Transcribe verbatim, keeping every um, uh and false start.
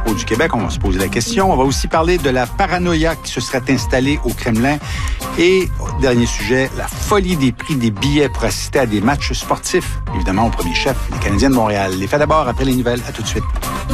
municipaux du Québec. On va se poser la question. On va aussi parler de la paranoïa qui se serait installée au Kremlin. Et, dernier sujet, la folie des prix des billets pour assister à des matchs sportifs. Évidemment, au premier chef, les Canadiens de Montréal. Les faits d'abord après les nouvelles. À tout de suite.